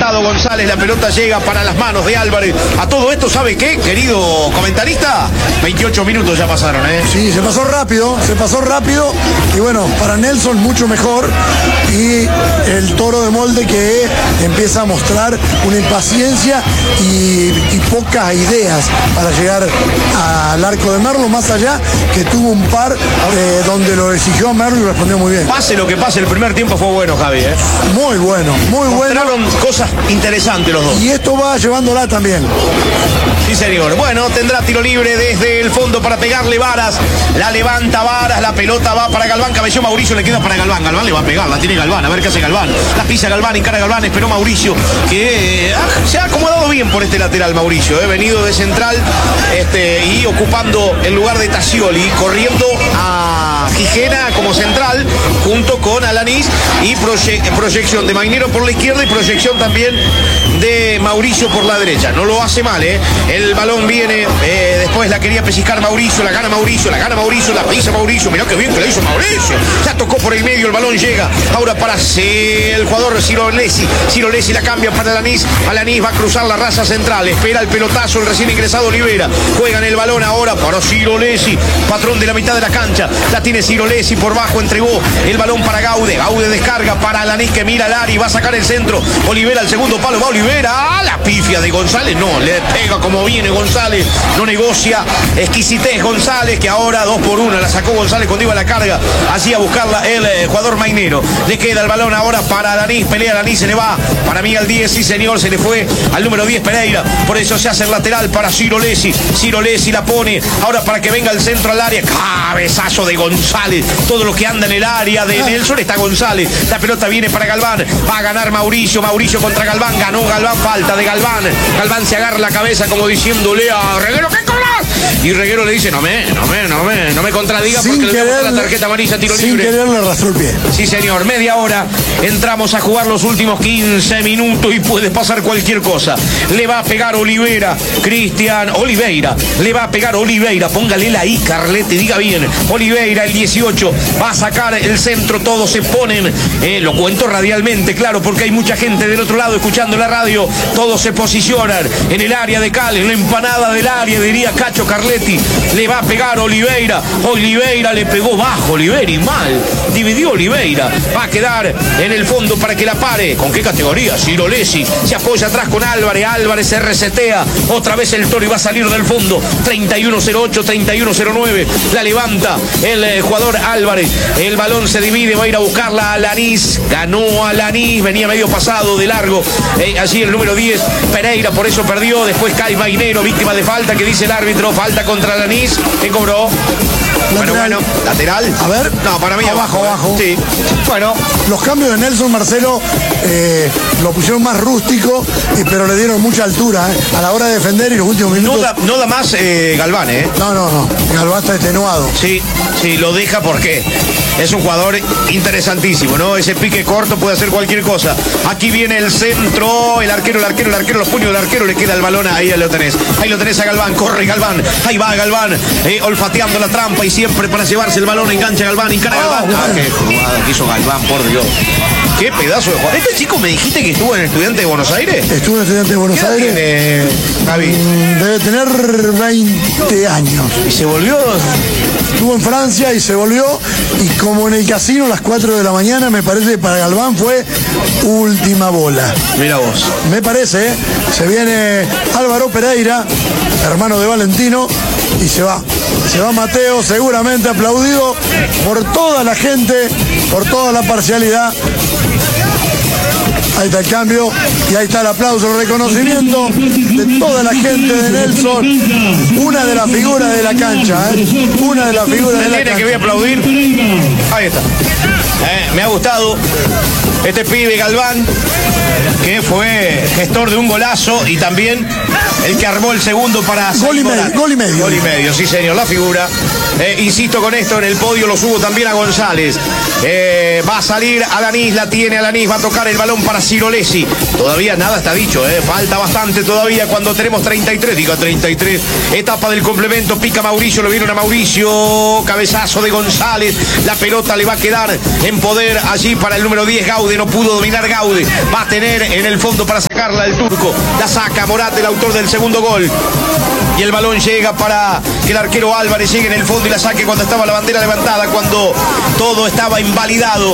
costado González, la pelota llega para las manos de Álvarez. A todo esto, ¿sabe qué, querido comentarista? 28 minutos ya pasaron, ¿eh? Sí, se pasó rápido, y bueno, para Nelson mucho mejor, y el toro de molde que empieza a mostrar una impaciencia y pocas ideas para llegar al arco de Merlo, más allá que tuvo un par donde lo exigió a Merlo y respondió muy bien. Pase lo que pase, el primer tiempo fue bueno, Javi, ¿eh? Muy bueno. Mostraron cosas interesantes los dos. Y esto va llevándola también. Sí, señor. Bueno, tendrá tiro libre desde el fondo para pegarle Varas. La levanta Varas, la pelota va para Galván, cabeceó Mauricio, le queda para Galván. Galván le va a pegar, la tiene Galván, a ver qué hace Galván. La pisa Galván, encara Galván, esperó Mauricio, que se ha acomodado bien por este lateral Mauricio, venido de central y ocupando el lugar de Tassioli, corriendo a Gijena como central, junto con Alanís, y proyección de Mainero por la izquierda y proyección también de Mauricio por la derecha. No lo hace mal, el balón viene, después la quería pellizcar Mauricio, la gana Mauricio, la pisa Mauricio, mirá qué bien que la hizo Mauricio, ya tocó por el medio, el balón llega ahora para el jugador Ciro Lesi la cambia para Alanís va a cruzar la raza central, espera el pelotazo el recién ingresado Olivera, juegan el balón ahora para Ciro Lesi, patrón de la mitad de la cancha, la tiene Ciro Lesi por bajo, entregó el balón para Gaude descarga para Alanís que mira al área y va a sacar el centro, Olivera al segundo palo, va Olivera, la pifia de González, no, le pega como viene González, no negocia, exquisitez González, que ahora 2 por 1 la sacó González cuando iba a la carga, así a buscarla el jugador Mainero, le queda el balón ahora para Alanís, pelea Alanís, se le va para mí al 10, sí señor, se le fue al número 10 Pereira, por eso se hace el lateral para Ciro Lesi la pone, ahora para que venga el centro al área, cabezazo de González, todo lo que anda en el área de Nelson está González, la pelota viene para Galván, va a ganar Mauricio contra Galván, ganó Galván, falta de Galván se agarra la cabeza como diciéndole a Reguero, ¿qué cobras? Y Reguero le dice, no me contradiga porque le damos la tarjeta amarilla, tiro libre. Sin querer le arrastró el pie. Sí señor, media hora, entramos a jugar los últimos 15 minutos y puede pasar cualquier cosa. Le va a pegar Oliveira, le va a pegar Oliveira, póngale la I, Carlete, diga bien. Oliveira, el 18, va a sacar el centro, todos se ponen, lo cuento radialmente, claro, porque hay mucha gente del otro lado escuchando la radio, todos se posicionan en el área de Cali, en la empanada del área, diría Cacho Carletti, le va a pegar Oliveira le pegó bajo Oliveira y mal, dividió Oliveira, va a quedar en el fondo para que la pare, ¿con qué categoría? Ciro Lesi, se apoya atrás con Álvarez se resetea, otra vez el toro y va a salir del fondo, 31-08, 31-09, la levanta el jugador Álvarez, el balón se divide, va a ir a buscarla a Alanís, ganó Alanís, venía medio pasado de largo, allí el número 10, Pereira, por eso perdió, después cae Mainero, víctima de falta, que dice el árbitro, falta contra Alanís, que cobró. Bueno, lateral. A ver. No, para mí abajo. Sí. Bueno. Los cambios de Nelson Marcelo lo pusieron más rústico, pero le dieron mucha altura a la hora de defender y los últimos minutos. No da más Galván, No. Galván está extenuado. Sí, lo deja porque es un jugador interesantísimo, ¿no? Ese pique corto puede hacer cualquier cosa. Aquí viene el centro, el arquero, los puños del arquero, le queda el balón, ahí lo tenés a Galván, corre Galván, ahí va Galván, olfateando la trampa y siempre para llevarse el balón, engancha Galván, encara Galván. Qué jugada que hizo Galván, por Dios. Qué pedazo de jugador. ¿Este chico me dijiste que estuvo en Estudiante de Buenos Aires? Estuvo en Estudiante de Buenos Aires. Javi. Debe tener 20 años. ¿Y se volvió? Estuvo en Francia y se volvió, y como en el casino a las 4 de la mañana, me parece que para Galván fue última bola. Mira vos. Me parece, se viene Álvaro Pereira, hermano de Valentino, y se va Mateo, seguramente aplaudido por toda la gente, por toda la parcialidad. Ahí está el cambio y ahí está el aplauso, el reconocimiento de toda la gente de Nelson. Una de las figuras de la cancha, una de las figuras de la cancha. Que voy a aplaudir. Ahí está. Me ha gustado este pibe Galván, que fue gestor de un golazo y también el que armó el segundo para Gol y medio. Gol y medio, sí señor, la figura. Insisto con esto, en el podio lo subo también a González. Va a salir Alanis, la tiene Alanis, va a tocar el balón para Cirolesi. Todavía nada está dicho, falta bastante todavía cuando tenemos 33, diga 33. Etapa del complemento, pica Mauricio, lo vieron a Mauricio, cabezazo de González, la pelota le va a quedar en poder allí para el número 10, Gaude, no pudo dominar Gaude, va a tener en el fondo para sacarla el turco, la saca Morat, el autor del segundo gol. Y el balón llega para que el arquero Álvarez llegue en el fondo y la saque cuando estaba la bandera levantada, cuando todo estaba invalidado.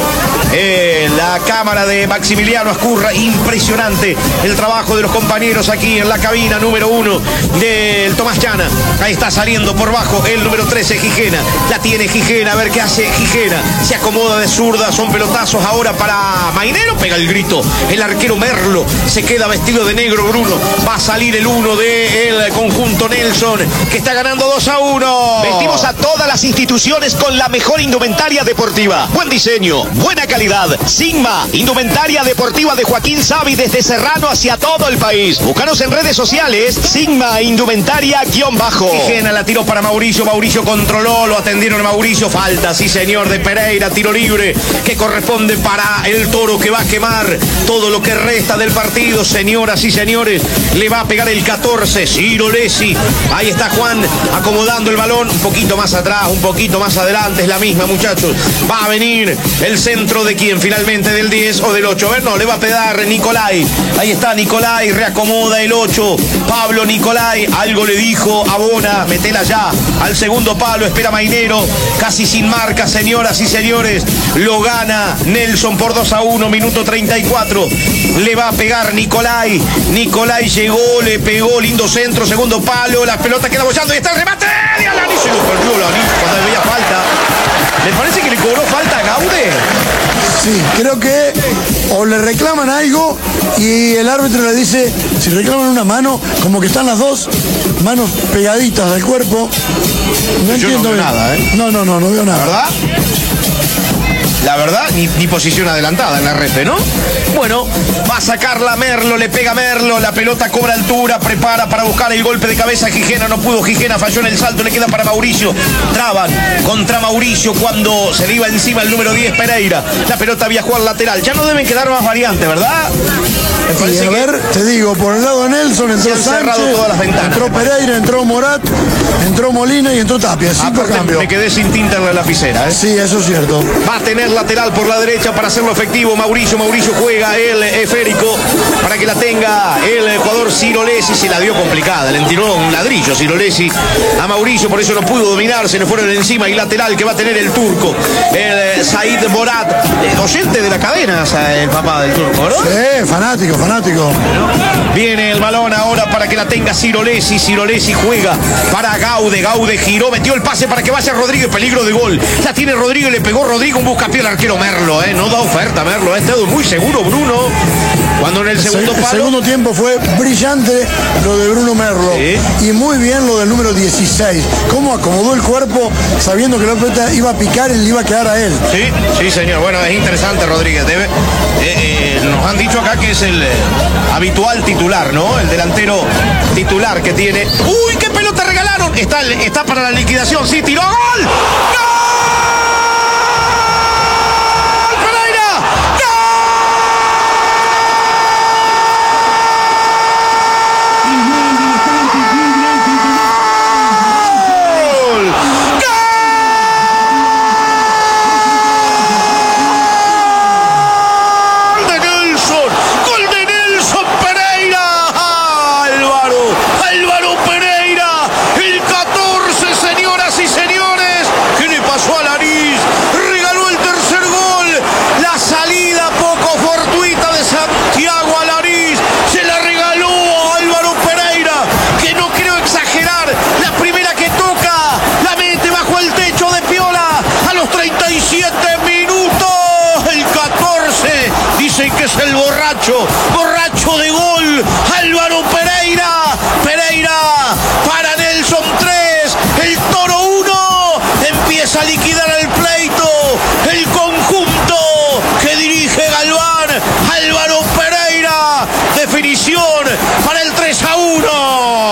La cámara de Maximiliano Ascurra, impresionante el trabajo de los compañeros aquí en la cabina número 1 del Tomás Chana. Ahí está saliendo por bajo el número 13, Gijena. La tiene Gijena, a ver qué hace Gijena. Se acomoda de zurda, son pelotazos ahora para Mainero, pega el grito. El arquero Merlo se queda vestido de negro, Bruno. Va a salir el 1 del conjunto Nelson, que está ganando 2-1. Vestimos a todas las instituciones con la mejor indumentaria deportiva. Buen diseño, buena calidad. Sigma, indumentaria deportiva de Joaquín Savi desde Serrano hacia todo el país. Búscanos en redes sociales, Sigma Indumentaria-. Gijena la tiró para Mauricio, Mauricio controló, lo atendieron a Mauricio, falta, sí señor, de Pereira, tiro libre, que corresponde para el Toro, que va a quemar todo lo que resta del partido, señoras y señores, le va a pegar el 14, Cirolesi. Ahí está Juan acomodando el balón, un poquito más atrás, un poquito más adelante, es la misma, muchachos. Va a venir el centro de quién finalmente, del 10 o del 8. A ver, no, le va a pegar Nicolai. Ahí está Nicolai, reacomoda el 8. Pablo Nicolai, algo le dijo a Bona, metela ya al segundo palo, espera Mainero, casi sin marca, señoras y señores. Lo gana Nelson por 2-1, minuto 34. Le va a pegar Nicolai. Nicolai llegó, le pegó, lindo centro, segundo palo, la pelota queda bollando y está el remate de Alanis. Se lo perdió Alanis cuando veía falta. ¿Le parece que le cobró falta a Gaude? Sí, creo que o le reclaman algo y el árbitro le dice, si reclaman una mano, como que están las dos manos pegaditas al cuerpo. No Yo entiendo no veo bien. nada, No veo nada. ¿Verdad? La verdad, ni posición adelantada en la refe, ¿no? Bueno, va a sacarla Merlo, le pega Merlo, la pelota cobra altura, prepara para buscar el golpe de cabeza. Gijena no pudo, Gijena falló en el salto, le queda para Mauricio. Traban contra Mauricio cuando se le iba encima el número 10, Pereira. La pelota viajó al lateral. Ya no deben quedar más variantes, ¿verdad? Me parece Y a ver, te digo, por el lado de Nelson entró cerrado Sánchez, todas las ventanas. entró Pereira, entró Morat, entró Molina y entró Tapia. 5 Aparte, cambios. me quedé sin tinta en la lapicera, ¿eh? Sí, eso es cierto. Va a tener lateral por la derecha para hacerlo efectivo. Mauricio juega el esférico para que la tenga el jugador Cirolesi. Se la dio complicada, le tiró un ladrillo Cirolesi a Mauricio, por eso no pudo dominar, se le fueron encima. Y lateral que va a tener el turco, el Said Morat, oyente de la cadena, el papá del turco, ¿no? Sí, fanático. Viene el balón ahora para que la tenga Cirolesi. Cirolesi juega para Gaude. Gaude giró, metió el pase para que vaya Rodrigo. Peligro de gol. La tiene Rodrigo y le pegó Rodrigo. Un buscapié al arquero Merlo. No da oferta Merlo. Ha estado muy seguro Bruno. Cuando en el segundo palo. El segundo tiempo fue brillante lo de Bruno Merlo. Sí. Y muy bien lo del número 16. Cómo acomodó el cuerpo sabiendo que la pelota iba a picar y le iba a quedar a él. Sí, señor. Bueno, es interesante Rodríguez. Nos han dicho acá que es el habitual titular, ¿no? El delantero titular que tiene. ¡Uy, qué pelota regalaron! Está para la liquidación, sí, tiró. ¡Gol! ¡Gol! Que es el borracho de gol, Álvaro Pereira. Para Nelson 3, el Toro 1, empieza a liquidar el pleito, el conjunto que dirige Galván, Álvaro Pereira, definición para el 3-1.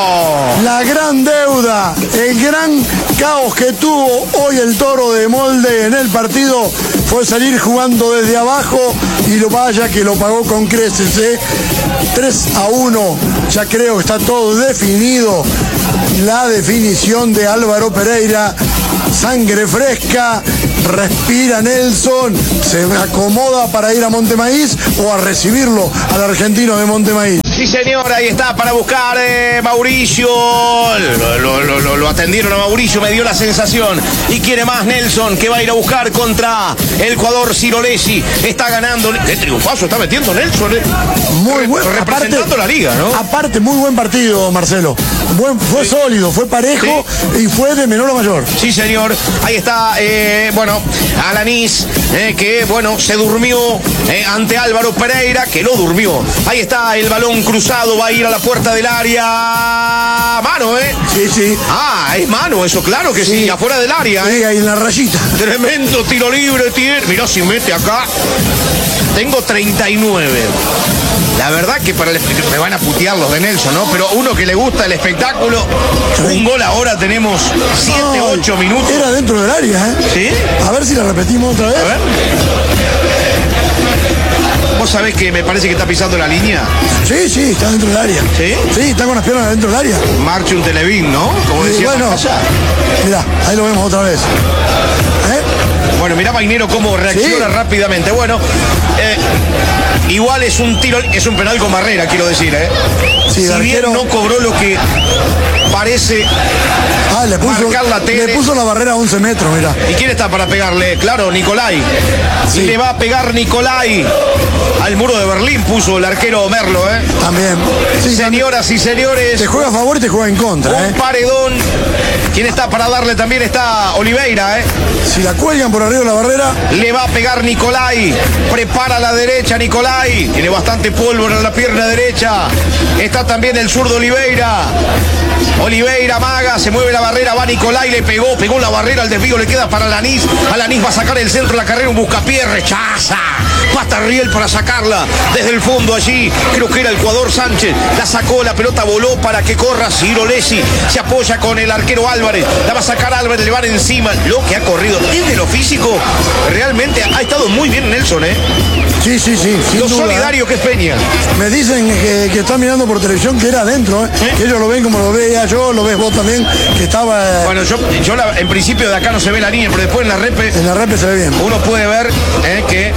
La gran deuda, el gran caos que tuvo hoy el Toro de Molde en el partido fue salir jugando desde abajo y lo vaya que lo pagó con creces, ¿eh? 3-1, ya creo que está todo definido. La definición de Álvaro Pereira, sangre fresca, respira Nelson, se acomoda para ir a Montemaíz o a recibirlo al argentino de Montemaíz. Sí, señor, ahí está para buscar Mauricio. Lo atendieron a Mauricio, me dio la sensación. Y quiere más Nelson, que va a ir a buscar contra el jugador Cirolesi. Está ganando. Qué triunfazo está metiendo Nelson. Muy bueno. Representando aparte, la liga, ¿no? Aparte, muy buen partido, Marcelo. Fue sólido, fue parejo, sí, y fue de menor a mayor. Sí, señor. Ahí está, Alanís, que, se durmió ante Álvaro Pereira, que no durmió. Ahí está el balón cruzado, va a ir a la puerta del área. Mano, Sí, sí. Ah, es mano, eso, claro que sí, afuera del área. Sí, ahí en la rayita. Tremendo tiro libre tiene. Mirá si mete acá. Tengo 39. La verdad que me van a putear los de Nelson, ¿no? Pero uno que le gusta el espectáculo, un gol ahora tenemos 7-8 minutos. Era dentro del área, ¿eh? ¿Sí? A ver si la repetimos otra vez. A ver. ¿Vos sabés que me parece que está pisando la línea? Sí, sí, está dentro del área. ¿Sí? Sí, está con las piernas dentro del área. Marche un Televín, ¿no? Como decía allá. Mirá, ahí lo vemos otra vez. Bueno, mirá Mainero cómo reacciona rápidamente. Bueno, igual es un tiro, es un penal con barrera, quiero decir, Sí, si bien no cobró lo que parece marcar la tele. Le puso la barrera a 11 metros, mirá. ¿Y quién está para pegarle? Claro, Nicolai. Sí. Le va a pegar Nicolai. Al muro de Berlín puso el arquero Merlo, También. Sí, señoras y señores. Te juega a favor y te juega en contra, Un paredón. ¿Quién está para darle también? Está Oliveira, Si la cuelgan por arriba de la barrera. Le va a pegar Nicolai. Prepara la derecha Nicolai. Tiene bastante pólvora en la pierna derecha. Está también el zurdo Oliveira. Oliveira maga, se mueve la barrera, va Nicolai, le pegó la barrera, el desvío le queda para Alanís. Alanís va a sacar el centro de la carrera, un buscapié, rechaza. Pata Riel para sacarla desde el fondo allí. Creo que era el jugador Sánchez. La sacó, la pelota voló para que corra Cirolesi. Se apoya con el arquero Álvarez. La va a sacar Álvarez, le van encima. Lo que ha corrido desde lo físico, realmente ha estado muy bien Nelson, Sí, sí, sí. Lo solidario que es Peña. Me dicen que están mirando por televisión que era adentro, que ellos lo ven como lo veía yo, lo ves vos también, que estaba... Bueno, yo en principio de acá no se ve la línea, pero después en la repe... En la repe se ve bien. Uno puede ver que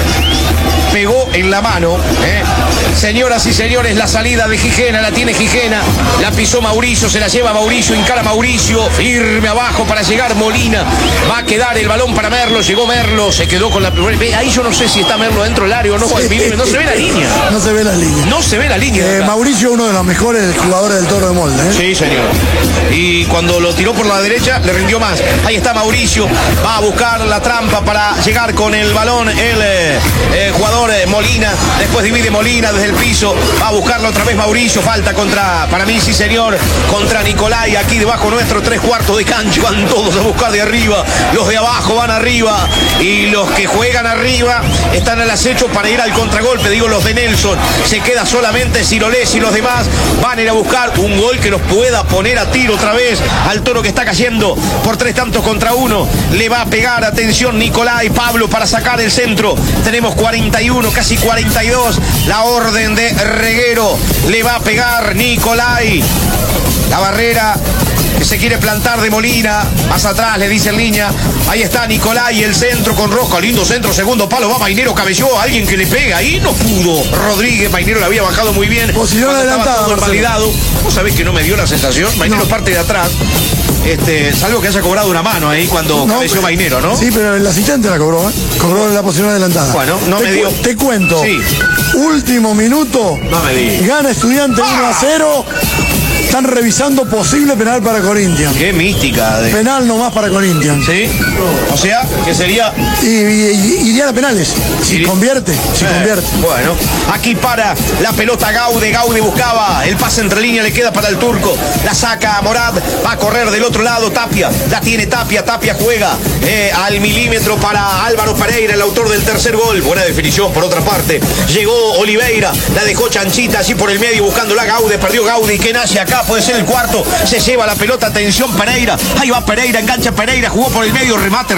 pegó en la mano. Señoras y señores, la salida de Gijena, la tiene Gijena, la pisó Mauricio, se la lleva Mauricio, encara Mauricio, firme abajo para llegar Molina, va a quedar el balón para Merlo, llegó Merlo, se quedó con la primera, ahí yo no sé si está Merlo dentro del área o no, no se ve la línea. No se ve la línea. No se ve la línea. Mauricio es uno de los mejores jugadores del Toro de Molde. Sí, señor. Y cuando lo tiró por la derecha, le rindió más. Ahí está Mauricio, va a buscar la trampa para llegar con el balón el jugador Molina, después divide Molina desde el piso, va a buscarlo otra vez Mauricio, falta para mí sí señor, contra Nicolai, aquí debajo nuestro, 3/4 de cancha, van todos a buscar de arriba, los de abajo van arriba, y los que juegan arriba están al acecho para ir al contragolpe, digo los de Nelson, se queda solamente Cirolesi y los demás van a ir a buscar un gol que nos pueda poner a tiro otra vez al Toro que está cayendo por 3-1, le va a pegar, atención Nicolai, Pablo para sacar el centro, tenemos 41, casi 42, la orden de Reguero, le va a pegar Nicolai, la barrera que se quiere plantar de Molina, más atrás le dice en línea, ahí está Nicolai, el centro con Roja, lindo centro, segundo palo, va Mainero, cabeceó, alguien que le pega, ahí no pudo, Rodríguez, Mainero le había bajado muy bien, posición adelantada, validado, vos sabés que no me dio la sensación, Mainero parte de atrás, salvo que haya cobrado una mano ahí cuando cabeció Mainero, ¿no? Sí, pero el asistente la cobró, cobró la posición adelantada. Bueno, me dio. Te cuento, sí. Último minuto, no me di. Gana Estudiante 1-0. Están revisando posible penal para Corinthians. Qué mística. Penal nomás para Corinthians. Sí. O sea, que sería... Iría a penales. Si convierte. Bueno, aquí para la pelota Gaude buscaba el pase entre línea, le queda para el turco. La saca Morad, va a correr del otro lado Tapia. La tiene Tapia juega al milímetro para Álvaro Pereira, el autor del tercer gol. Buena definición por otra parte. Llegó Oliveira, la dejó chanchita así por el medio buscando la Gaude, perdió Gaude y que nace acá puede ser el cuarto. Se lleva la pelota, atención Pereira. Ahí va Pereira, engancha Pereira, jugó por el medio, remate.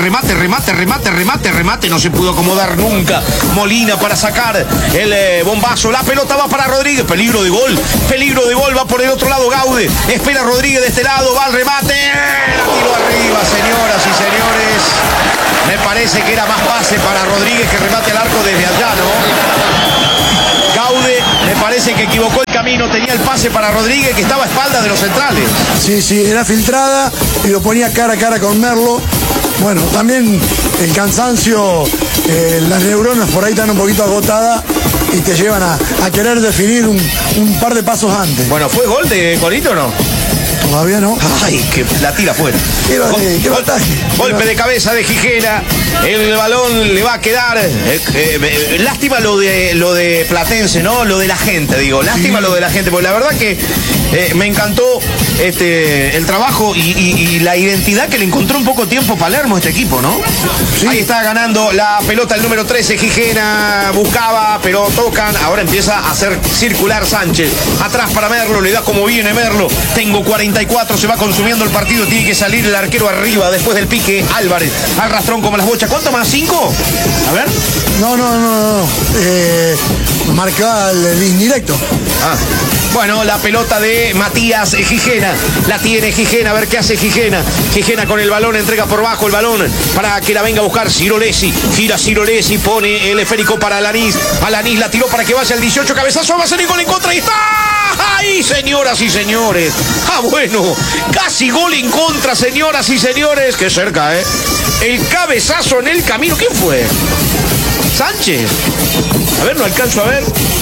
No se pudo acomodar nunca Molina para sacar el bombazo. La pelota va para Rodríguez, peligro de gol, va por el otro lado Gaude. Espera Rodríguez de este lado, va al remate. La tiró arriba, señoras y señores. Me parece que era más pase para Rodríguez que remate al arco desde allá, ¿no? Gaude me parece que equivocó el camino, tenía el pase para Rodríguez que estaba a espaldas de los centrales. Sí, era filtrada y lo ponía cara a cara con Merlo. Bueno, también el cansancio, las neuronas por ahí están un poquito agotadas y te llevan a querer definir un par de pasos antes. Bueno, ¿fue gol de Corito o no? Todavía no. Ay, que la tira fuera. Qué bataje. Golpe de cabeza de Gijena. El balón le va a quedar. Lástima lo de Platense, ¿no? Lo de la gente, digo. Lástima lo de la gente, porque la verdad que me encantó el trabajo y la identidad que le encontró en poco tiempo Palermo a este equipo, ¿no? Sí. Ahí está ganando la pelota el número 13, Gijena. Buscaba, pero tocan. Ahora empieza a hacer circular Sánchez. Atrás para Merlo, le da como viene Merlo. Tengo 44, se va consumiendo el partido. Tiene que salir el arquero arriba después del pique. Álvarez, al rastrón como las bochas. ¿Cuánto más? ¿5? A ver. No. Marca el indirecto. Bueno, la pelota de Matías Gijena. La tiene Gijena, a ver qué hace Gijena. Gijena con el balón, entrega por bajo el balón para que la venga a buscar Ciro Lesi. Gira Ciro Lesi, pone el esférico para Alanís. Alanís la tiró para que vaya el 18, cabezazo, va a ser gol en contra y está. ¡Ahí, señoras y señores! Bueno, casi gol en contra, señoras y señores. Qué cerca, ¿eh? El cabezazo en el camino. ¿Quién fue? Sánchez. A ver, no alcanzo a ver.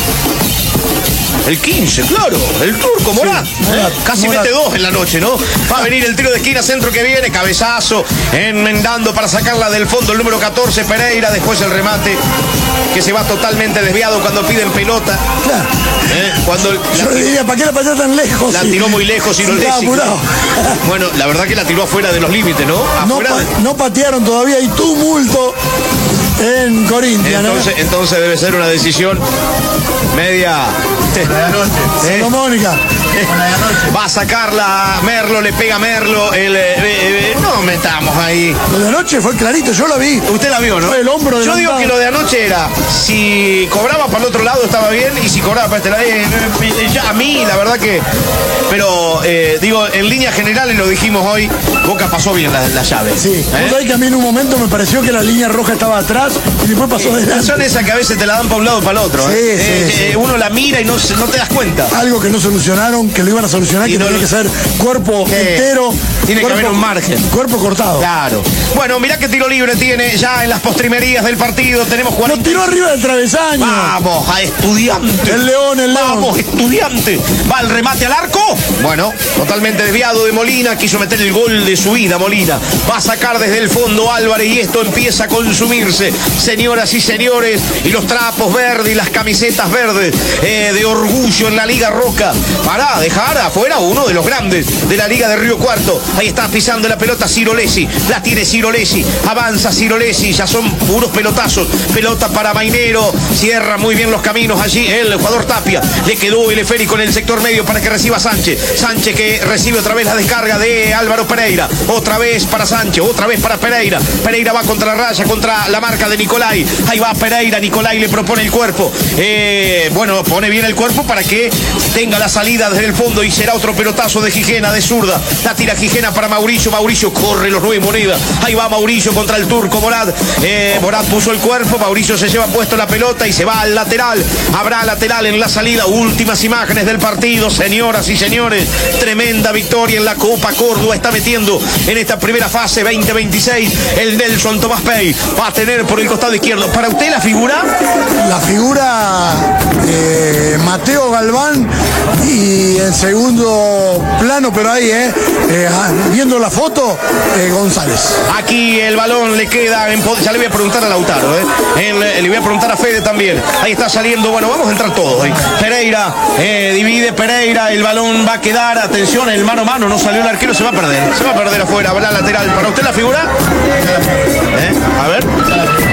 El 15, claro, el turco Morat. Casi Morat. Mete 2 en la noche, ¿no? Va a venir el tiro de esquina, centro que viene, cabezazo, enmendando para sacarla del fondo el número 14, Pereira. Después el remate, que se va totalmente desviado cuando piden pelota. Cuando yo le diría, ¿para qué la pateó tan lejos? La tiró muy lejos y no le Bueno, la verdad que la tiró afuera de los límites, ¿no? No patearon todavía, hay tumulto en Corinthians. Entonces debe ser una decisión media Salomónica. Va a sacarla Merlo, le pega Merlo. No metamos ahí. Lo de anoche fue clarito, yo lo vi. Usted la vio, ¿no? Fue el hombro yo digo que lo de anoche era, si cobraba para el otro lado estaba bien, y si cobraba para este lado, a mí la verdad que, pero digo, en líneas generales lo dijimos hoy, Boca pasó bien la llave. Sí, sabés que a mí en un momento me pareció que la línea roja estaba atrás y después pasó delante. Son esas que a veces te la dan para un lado o para el otro. Sí. Uno la mira y no te das cuenta. Algo que no solucionaron, que lo iban a solucionar, que tenía que ser cuerpo entero. Tiene que haber un margen. Cuerpo cortado. Claro. Bueno, mirá qué tiro libre tiene ya en las postrimerías del partido. Tenemos 40. Lo tiró arriba del travesaño. Vamos, a Estudiante. El León. Vamos, Estudiante. Va el remate al arco. Bueno, totalmente desviado de Molina. Quiso meter el gol de su vida, Molina. Va a sacar desde el fondo Álvarez y esto empieza a consumirse. Señoras y señores, y los trapos verdes y las camisetas verdes de orgullo en la Liga Roca para dejar afuera uno de los grandes de la Liga de Río Cuarto. Ahí está pisando la pelota Ciro Lesi. La tiene Ciro Lesi. Avanza Ciro Lesi. Ya son puros pelotazos. Pelota para Mainero. Cierra muy bien los caminos allí el jugador Tapia. Le quedó el esférico en el sector medio para que reciba Sánchez. Sánchez que recibe otra vez la descarga de Álvaro Pereira. Otra vez para Sánchez. Otra vez para Pereira. Pereira va contra la raya, contra la marca de Nicolai. Ahí va Pereira. Nicolai le propone el cuerpo. Bueno, pone bien el cuerpo para que tenga la salida desde el fondo y será otro pelotazo de Gijena de zurda. La tira Gijena para Mauricio. Mauricio corre los 9 monedas. Ahí va Mauricio contra el turco Morat. Morat puso el cuerpo. Mauricio se lleva puesto la pelota y se va al lateral. Habrá lateral en la salida. Últimas imágenes del partido, señoras y señores. Tremenda victoria en la Copa Córdoba. Está metiendo en esta primera fase 2026 el Nelson Tomás Pey. Va a tener por el costado izquierdo. ¿Para usted la figura? La figura Mateo Galván, y en segundo plano, pero ahí viendo la foto, González. Aquí el balón le queda ya le voy a preguntar a Lautaro, le voy a preguntar a Fede también. Ahí está saliendo, bueno, vamos a entrar todos. Pereira, divide Pereira, el balón va a quedar, atención, el mano a mano, no salió el arquero, se va a perder afuera, va la lateral. ¿Para usted la figura? A ver.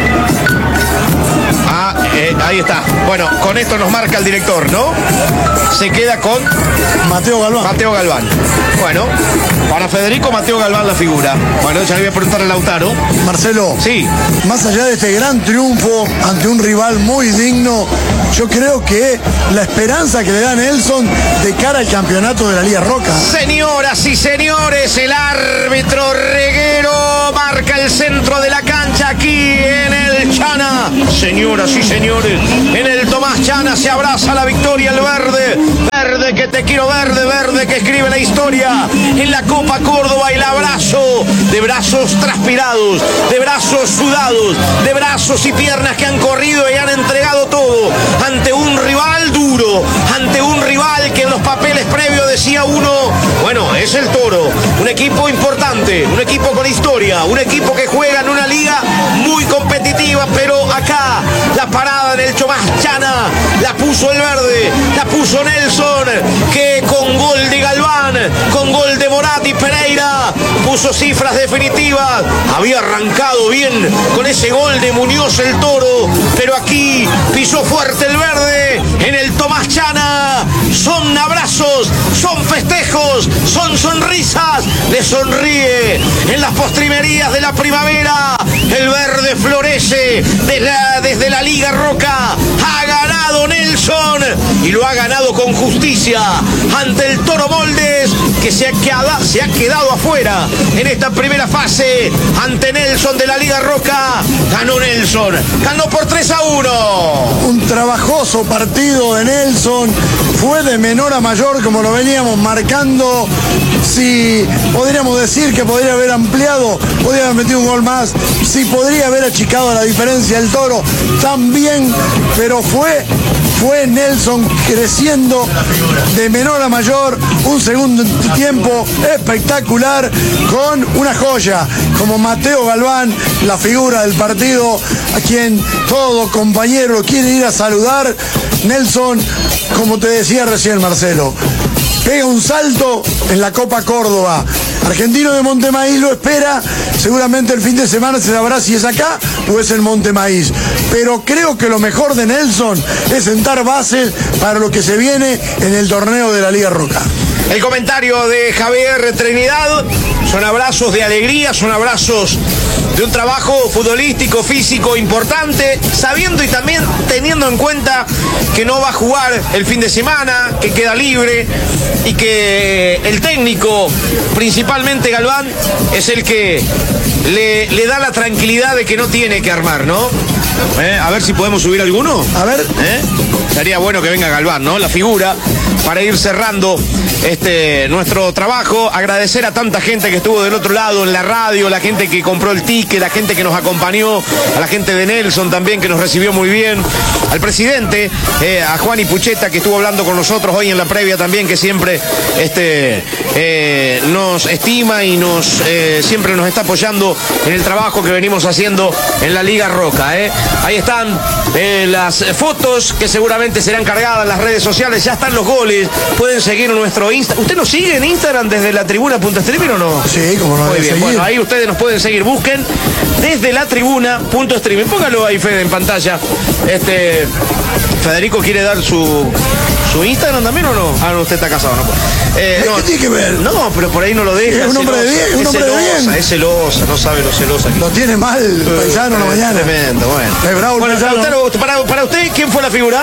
Ahí está. Bueno, con esto nos marca el director, ¿no? se queda con Mateo Galván. Mateo Galván. Bueno, para Federico, Mateo Galván la figura. Bueno, ya le voy a preguntar a Lautaro. Marcelo, sí, más allá de este gran triunfo ante un rival muy digno, yo creo que la esperanza que le da Nelson de cara al campeonato de la Liga Roca. Señoras y señores, el árbitro Reguero marca el centro de la cancha aquí en el Chana. Señoras y señores, en el Tomás Chana se abraza la victoria el verde. Verde que te quiero, verde, verde que escribe la historia en la Copa Córdoba. El abrazo de brazos transpirados, de brazos sudados, de brazos y piernas que han corrido y han entregado todo ante un rival duro, ante un rival que en los papeles previos decía uno, bueno, es el Toro, un equipo importante, un equipo con historia, un equipo que juega en una liga muy competitiva, pero acá la parada en el Tomás Chana la puso el verde, la puso Nelson, que con gol de Galván, con gol de Moratti Pereira, puso cifras definitivas. Había arrancado bien con ese gol de Muñoz el Toro, pero aquí pisó fuerte el verde en el Tomás Chana. Son abrazos, son festejos, son sonrisas. Le sonríe en las postrimerías de la primavera. El verde florece desde la Liga Roca. Ha ganado Nelson y lo ha ganado con justicia ante el Toro Moldes, que se ha quedado afuera en esta primera fase ante Nelson de la Liga Roca. Ganó Nelson, ganó por 3-1. Un trabajoso partido de Nelson, fue de menor a mayor como lo veníamos marcando. Si podríamos decir que podría haber ampliado, podría haber metido un gol más, si podría haber achicado la diferencia el Toro también, pero fue Nelson creciendo de menor a mayor, un segundo tiempo espectacular con una joya como Mateo Galván, la figura del partido, a quien todo compañero quiere ir a saludar. Nelson, como te decía recién Marcelo, pega un salto en la Copa Córdoba. Argentino de Montemaíz lo espera, seguramente el fin de semana se sabrá si es acá o es en Montemaíz. Pero creo que lo mejor de Nelson es sentar bases para lo que se viene en el torneo de la Liga Roca. El comentario de Javier Trinidad, son abrazos de alegría, son abrazos de un trabajo futbolístico, físico importante, sabiendo y también teniendo en cuenta que no va a jugar el fin de semana, que queda libre y que el técnico, principalmente Galván, es el que le da la tranquilidad de que no tiene que armar, ¿no? A ver si podemos subir alguno. A ver. Sería bueno que venga Galván, ¿no? La figura, para ir cerrando nuestro trabajo. Agradecer a tanta gente que estuvo del otro lado en la radio, la gente que compró el ticket, la gente que nos acompañó, a la gente de Nelson también que nos recibió muy bien, al presidente, a Juan Pucheta, que estuvo hablando con nosotros hoy en la previa también, que siempre nos estima y siempre nos está apoyando en el trabajo que venimos haciendo en la Liga Roca. Ahí están las fotos que seguramente serán cargadas en las redes sociales. Ya están los goles. Pueden seguir nuestro Instagram. ¿Usted nos sigue en Instagram desde la tribuna.streaming o no? Sí, como no. Muy bien, seguir. Bueno, ahí ustedes nos pueden seguir. Busquen desde la tribuna.streaming. Póngalo ahí, Fede, en pantalla. Federico quiere dar su Instagram también o no? Ah, no, usted está casado, no puede. ¿Qué tiene que ver? No, pero por ahí no lo deja. Es un hombre de bien, un hombre de bien. Es celosa, no sabe lo celosa que... Lo tiene mal el paisano la mañana. Tremendo, bueno. Es bravo el paisano. Para usted, ¿quién fue la figura?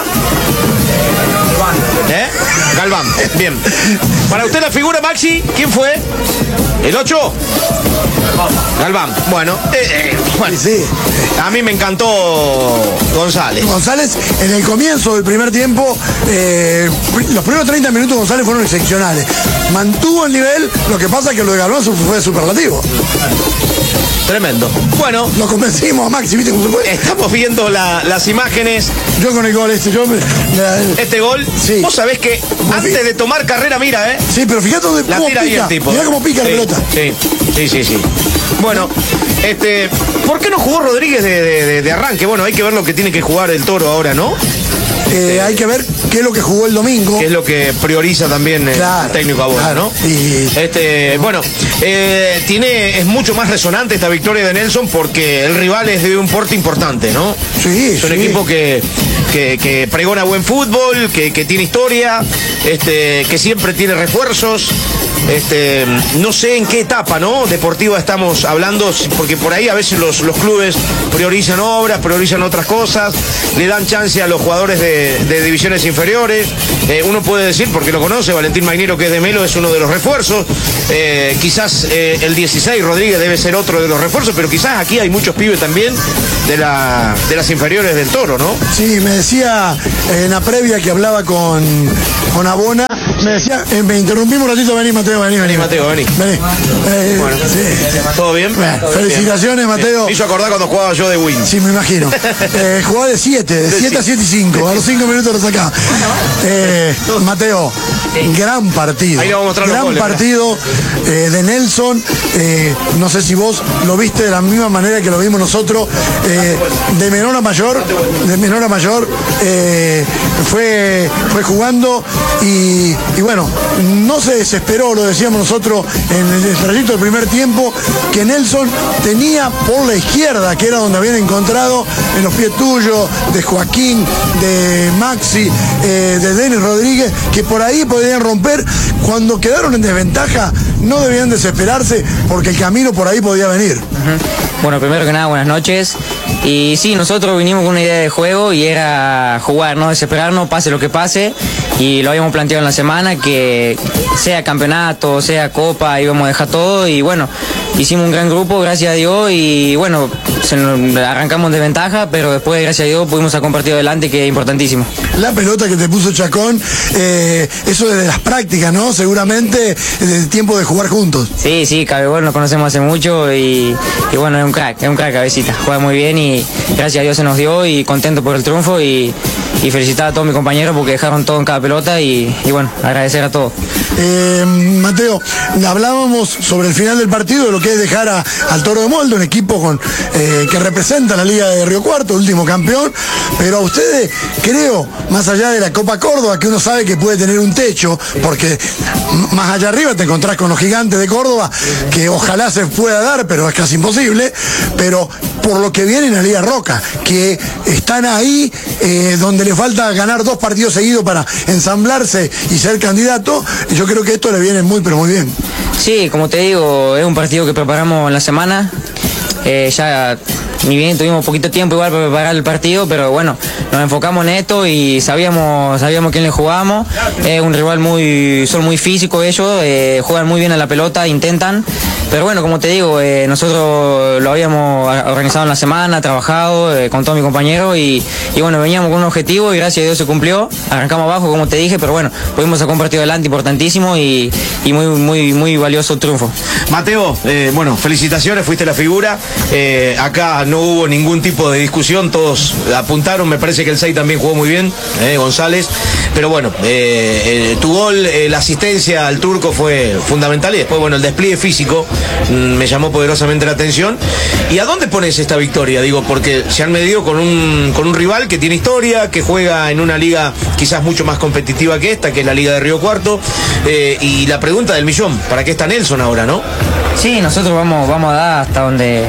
Galván, bien. Para usted la figura, Maxi, ¿quién fue? ¿El 8? Galván, bueno, sí. A mí me encantó González. González, en el comienzo del primer tiempo, los primeros 30 minutos González fueron excepcionales. Mantuvo el nivel, lo que pasa es que lo de Galván fue superlativo. Tremendo. Bueno, lo convencimos a Maxi, ¿viste cómo se fue? Estamos viendo las imágenes. Yo con el gol este gol, sí. Vos sabés que antes de tomar carrera, mira, Sí, pero fíjate cómo tira pica. El tipo. Mirá cómo pica la pelota. Sí. Bueno, ¿por qué no jugó Rodríguez de arranque? Bueno, hay que ver lo que tiene que jugar el Toro ahora, ¿no? Hay que ver qué es lo que jugó el domingo. Que es lo que prioriza también el técnico Abona, ¿no? Bueno, es mucho más resonante esta victoria de Nelson porque el rival es de un porte importante, ¿no? Sí, es un equipo que pregona buen fútbol, que tiene historia, que siempre tiene refuerzos. No sé en qué etapa, ¿no? Deportiva estamos hablando, porque por ahí a veces los clubes priorizan obras, priorizan otras cosas, le dan chance a los jugadores de divisiones inferiores. Uno puede decir, porque lo conoce, Valentín Magnero, que es de Melo, es uno de los refuerzos. Quizás el 16, Rodríguez, debe ser otro de los refuerzos, pero quizás aquí hay muchos pibes también de las inferiores del Toro, ¿no? Sí, me decía en la previa que hablaba con Abona, me decía, me interrumpimos un ratito, vení Mateo, vení Mateo, vení. Bueno, sí. ¿Todo bien? Felicitaciones, bien. Mateo. Me hizo acordar cuando jugaba yo de Win. Sí, me imagino. Jugaba de 7 a 7 y 5, a los 5 minutos lo sacaba. Mateo, gran partido. Ahí le vamos a mostrar gran los goles, partido de Nelson. No sé si vos lo viste de la misma manera que lo vimos nosotros. De menor a mayor, fue jugando y bueno, no se desesperó, lo decíamos nosotros en el trayecto del primer tiempo, que Nelson tenía por la izquierda, que era donde habían encontrado en los pies tuyos, de Joaquín, de Maxi, de Denis Rodríguez, que por ahí podían romper. Cuando quedaron en desventaja, no debían desesperarse, porque el camino por ahí podía venir. Bueno, primero que nada, buenas noches. Y sí, nosotros vinimos con una idea de juego y era jugar, no desesperarnos, pase lo que pase. Y lo habíamos planteado en la semana, que sea campeonato, sea copa, íbamos a dejar todo. Y bueno, hicimos un gran grupo, gracias a Dios. Y bueno, arrancamos de ventaja, pero después, gracias a Dios, pudimos sacar un partido adelante, que es importantísimo. La pelota que te puso Chacón, eso desde las prácticas, ¿no? Seguramente desde el tiempo de jugar juntos. Sí, Cabezón lo conocemos hace mucho y bueno, es un crack, Cabecita. Juega muy bien y gracias a Dios se nos dio y contento por el triunfo y felicitar a todos mis compañeros porque dejaron todo en cada pelota y bueno, agradecer a todos. Mateo, hablábamos sobre el final del partido, de lo que es dejar al Toro de Molde, un equipo que representa la Liga de Río Cuarto, último campeón, pero a ustedes, creo, más allá de la Copa Córdoba, que uno sabe que puede tener un techo, porque más allá arriba te encontrás con los gigantes de Córdoba, que ojalá se pueda dar, pero es casi imposible, pero por lo que viene en la Liga Roca, que están ahí donde le falta ganar 2 partidos seguidos para ensamblarse y ser candidato, yo creo que esto le viene muy, pero muy bien. Sí, como te digo, es un partido que preparamos en la semana. Ya ni bien tuvimos poquito tiempo igual para preparar el partido, pero bueno, nos enfocamos en esto y sabíamos quién le jugábamos. Es un rival son muy físicos ellos, juegan muy bien a la pelota, intentan. Pero bueno, como te digo, nosotros lo habíamos organizado en la semana, trabajado con todos mis compañeros y bueno, veníamos con un objetivo y gracias a Dios se cumplió. Arrancamos abajo, como te dije, pero bueno, pudimos sacar un partido adelante importantísimo y muy valioso triunfo. Mateo, bueno, felicitaciones, fuiste la figura. Acá no hubo ningún tipo de discusión, todos apuntaron, me parece que el 6 también jugó muy bien, González. Pero bueno, tu gol, la asistencia al turco fue fundamental y después, bueno, el despliegue físico me llamó poderosamente la atención. ¿Y a dónde pones esta victoria? Digo, porque se han medido con un rival que tiene historia, que juega en una liga quizás mucho más competitiva que esta, que es la Liga de Río Cuarto. Y la pregunta del millón, ¿para qué está Nelson ahora, no? Sí, nosotros vamos a dar hasta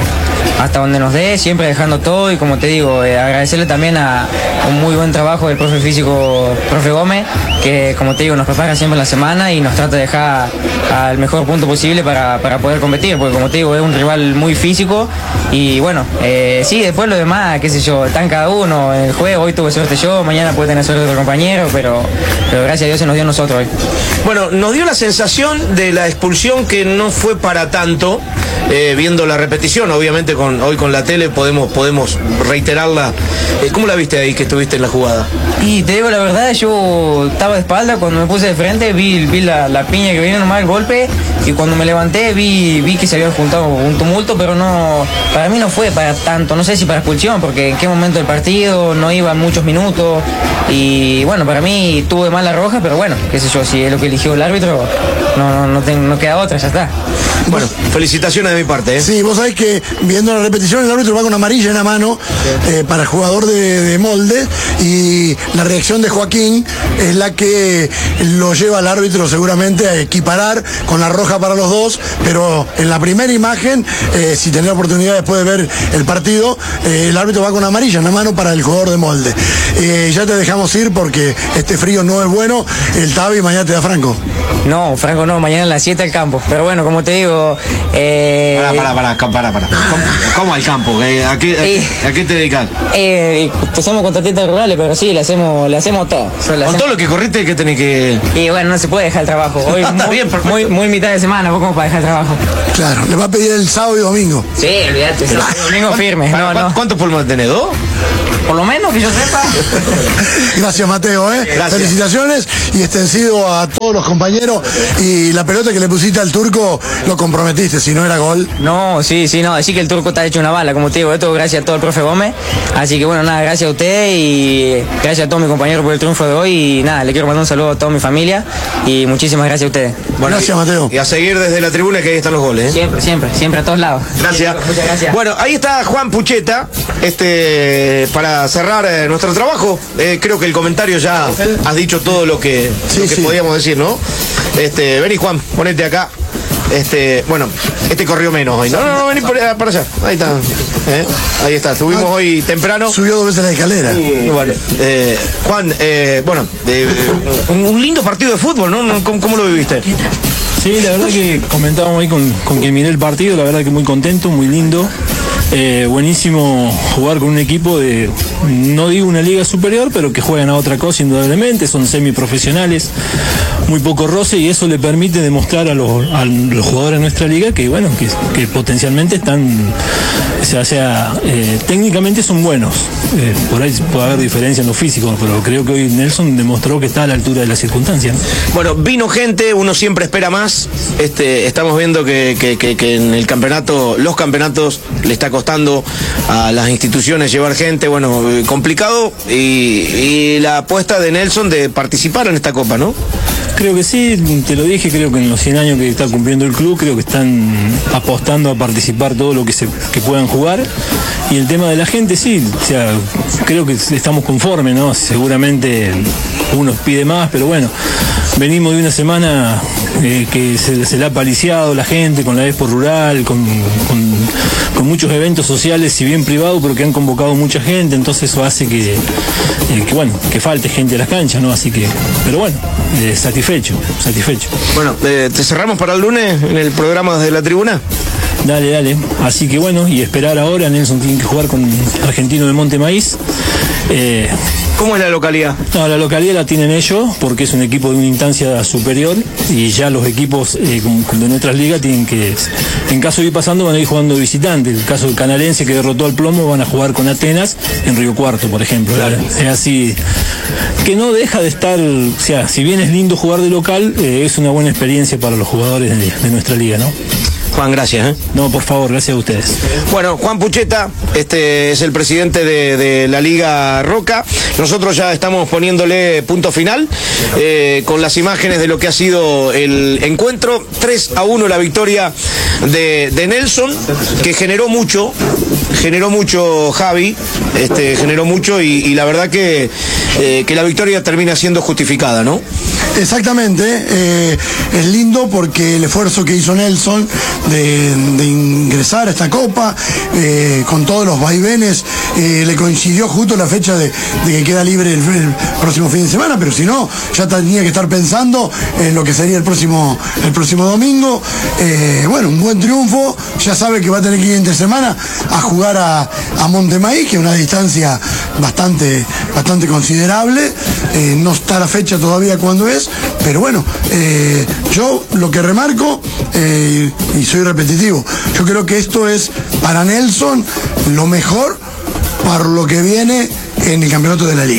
donde nos dé, siempre dejando todo y como te digo, agradecerle también a un muy buen trabajo del profe físico, profe Gómez, que como te digo nos prepara siempre en la semana y nos trata de dejar al mejor punto posible para poder competir, porque como te digo es un rival muy físico y bueno, sí, después lo demás, qué sé yo, están cada uno en el juego, hoy tuve suerte yo, mañana puede tener suerte otro compañero, pero gracias a Dios se nos dio a nosotros hoy. Bueno, nos dio la sensación de la expulsión que no fue para tanto, viendo la repetición, obviamente hoy con la tele podemos reiterarla. ¿Cómo la viste ahí que estuviste en la jugada? Y te digo la verdad, yo estaba de espalda, cuando me puse de frente vi la piña que vino nomás el golpe y cuando me levanté vi que se había juntado un tumulto, pero no, para mí no fue para tanto, no sé si para expulsión, porque en qué momento del partido no iban muchos minutos y bueno, para mí tuve mal la roja, pero bueno, qué sé yo, si es lo que eligió el árbitro, no queda otra, ya está. Bueno, felicitaciones de mi parte. Sí, vos sabés que viendo la repetición, el árbitro va con amarilla en la mano para el jugador de Molde, y la reacción de Joaquín es la que lo lleva al árbitro seguramente a equiparar con la roja para los dos, pero en la primera imagen, si tenés la oportunidad después de ver el partido, el árbitro va con amarilla en la mano para el jugador de Molde. Ya te dejamos ir porque este frío no es bueno. El Tavi mañana te da Franco. No, Franco no, mañana a las 7 al campo. Pero bueno, como te digo... Para. ¿Cómo al campo? ¿A qué te dedicas? Empezamos con tarjetas rurales, pero sí, le hacemos todo. Con todo lo que corriste, ¿qué tenés que...? Y bueno, no se puede dejar el trabajo. Hoy muy mitad de semana, ¿vos cómo para dejar el trabajo? Claro, le va a pedir el sábado y domingo. Sí, olvídate, domingo firme. ¿Cuántos pulmones tenés? ¿2? Por lo menos que yo sepa. Gracias, Mateo, Gracias. Felicitaciones y extensivo a todos los compañeros. Y la pelota que le pusiste al turco lo comprometiste, si no era gol. No, sí, no, decir que el turco está hecho una bala, como te digo, esto gracias a todo el profe Gómez. Así que bueno, nada, gracias a usted y gracias a todos mis compañeros por el triunfo de hoy. Y nada, le quiero mandar un saludo a toda mi familia y muchísimas gracias a ustedes. Bueno, gracias, Mateo. Y a seguir desde la tribuna, que ahí están los goles. Siempre, a todos lados. Gracias. Muchas gracias. Bueno, ahí está Juan Pucheta, para cerrar nuestro trabajo. Creo que el comentario ya has dicho todo lo que podíamos decir, ¿no? Vení, Juan, ponete acá. Este corrió menos hoy. No, vení para allá. Ahí está. Ahí está. Estuvimos hoy temprano. Subió 2 veces la escalera. Bueno, Juan, un lindo partido de fútbol, ¿no? ¿Cómo lo viviste? Sí, la verdad que comentábamos ahí con quien miré el partido, la verdad que muy contento, muy lindo. Buenísimo jugar con un equipo de, no digo una liga superior, pero que juegan a otra cosa indudablemente, son semiprofesionales, muy poco roce, y eso le permite demostrar a los jugadores de nuestra liga que bueno, que potencialmente están, técnicamente son buenos. Por ahí puede haber diferencia en lo físico, pero creo que hoy Nelson demostró que está a la altura de las circunstancias. Bueno, vino gente, uno siempre espera más. Estamos viendo que en el campeonato, los campeonatos le está costando a las instituciones llevar gente, bueno, complicado, y la apuesta de Nelson de participar en esta copa, ¿no? Creo que sí, te lo dije, creo que en los 100 años que está cumpliendo el club, creo que están apostando a participar todo lo que puedan jugar. Y el tema de la gente, sí, creo que estamos conformes, ¿no? Seguramente uno pide más, pero bueno, venimos de una semana que se la ha paliciado la gente con la Expo Rural, con muchos eventos sociales, si bien privados, pero que han convocado mucha gente, entonces eso hace que falte gente a las canchas, ¿no? Así que, pero bueno, satisfecho. Bueno, ¿te cerramos para el lunes en el programa desde la tribuna? Dale. Así que bueno, y esperar ahora. Nelson tiene que jugar con Argentino de Monte Maíz. ¿Cómo es la localidad? No, la localidad la tienen ellos porque es un equipo de una instancia superior, y ya los equipos de nuestras ligas tienen que, en caso de ir pasando, van a ir jugando de visitante. El caso del Canalense, que derrotó al Plomo, van a jugar con Atenas en Río Cuarto, por ejemplo. Claro. Es así, que no deja de estar, si bien es lindo jugar de local, es una buena experiencia para los jugadores de nuestra liga, ¿no? Juan, gracias. No, por favor, gracias a ustedes. Bueno, Juan Pucheta, es el presidente de la Liga Roca. Nosotros ya estamos poniéndole punto final con las imágenes de lo que ha sido el encuentro. 3-1 la victoria de Nelson, que generó mucho Javi, generó mucho, y la verdad que la victoria termina siendo justificada, ¿no? Exactamente, es lindo porque el esfuerzo que hizo Nelson de ingresar a esta copa, con todos los vaivenes, le coincidió justo la fecha de que queda libre el próximo fin de semana, pero si no, ya tenía que estar pensando en lo que sería el próximo domingo. Bueno, un buen triunfo, ya sabe que va a tener que ir entre semana a jugar a Montemaíz, que es una distancia bastante considerable. No está la fecha todavía cuando es, pero bueno, yo lo que remarco, y soy repetitivo, yo creo que esto es para Nelson lo mejor para lo que viene en el campeonato de la liga.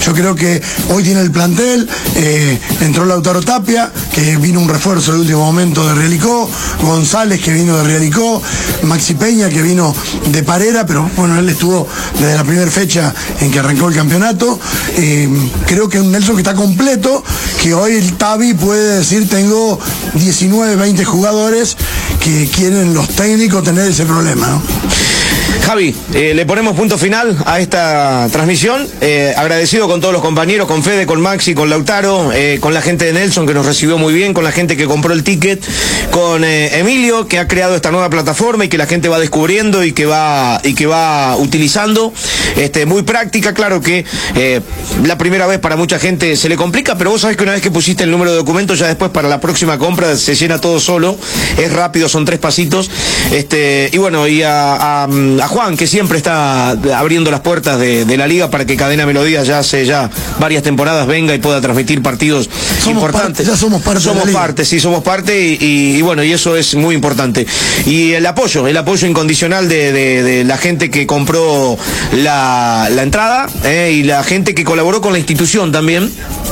Yo creo que hoy tiene el plantel, entró Lautaro Tapia, que vino un refuerzo en el último momento de Realicó, González, que vino de Realicó, Maxi Peña, que vino de Parera, pero bueno, él estuvo desde la primera fecha en que arrancó el campeonato. Creo que un Nelson que está completo, que hoy el Tavi puede decir tengo 19, 20 jugadores que quieren los técnicos tener ese problema, ¿no? Javi, le ponemos punto final a esta transmisión, agradecido con todos los compañeros, con Fede, con Maxi, con Lautaro, con la gente de Nelson que nos recibió muy bien, con la gente que compró el ticket, con Emilio que ha creado esta nueva plataforma y que la gente va descubriendo y que va utilizando, muy práctica. Claro que la primera vez para mucha gente se le complica, pero vos sabés que una vez que pusiste el número de documentos, ya después para la próxima compra se llena todo solo, es rápido, son 3 pasitos, y bueno, y a Juan, que siempre está abriendo las puertas de la liga para que Cadena Melodía ya hace varias temporadas venga y pueda transmitir partidos importantes. Ya somos parte. Somos parte y bueno, y eso es muy importante. Y el apoyo incondicional de la gente que compró la entrada, y la gente que colaboró con la institución también,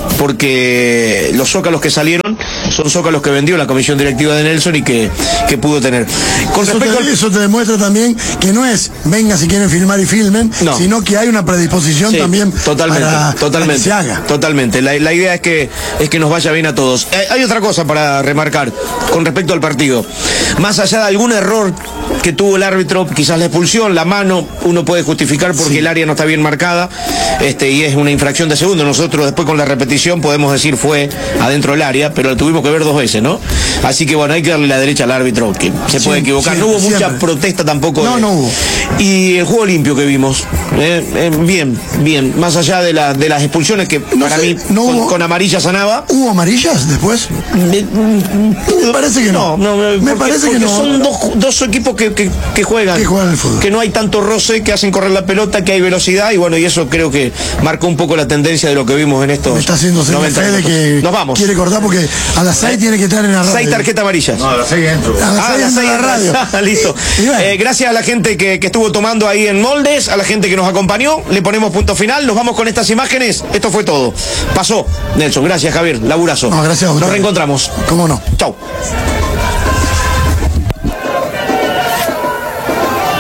porque los zócalos que salieron son zócalos que vendió la comisión directiva de Nelson y que pudo tener. Eso te demuestra también que no es venga si quieren filmar y filmen, no, sino que hay una predisposición también para que se haga. Totalmente. La idea es que nos vaya bien a todos. Hay otra cosa para remarcar con respecto al partido. Más allá de algún error que tuvo el árbitro, quizás la expulsión, la mano, uno puede justificar porque el área no está bien marcada, y es una infracción de segundo. Nosotros después con la repetición podemos decir fue adentro del área, pero la tuvimos que ver 2 veces, ¿no? Así que bueno, hay que darle la derecha al árbitro, que se puede equivocar. No hubo mucha protesta tampoco. No hubo. Y el juego limpio que vimos, bien, más allá de las expulsiones que para mí con amarillas sanaba. ¿Hubo amarillas después? Me parece que no. Me parece que no. Son dos equipos que juegan el fútbol, que no hay tanto roce, que hacen correr la pelota, que hay velocidad, y bueno, y eso creo que marcó un poco la tendencia de lo que vimos en estos. Me está haciendo Fede que nos vamos. Quiere cortar porque a las 6 tiene que estar en la radio. 6 tarjetas amarillas. No, a las 6 entro. A las 6 en la radio. Listo. Bueno. Gracias a la gente que estuvo tomando ahí en Moldes, a la gente que nos acompañó, le ponemos punto final, nos vamos con estas imágenes. Esto fue todo. Pasó, Nelson. Gracias, Javier. Laburazo. No, gracias a usted. Nos reencontramos. ¿Cómo no? Chau.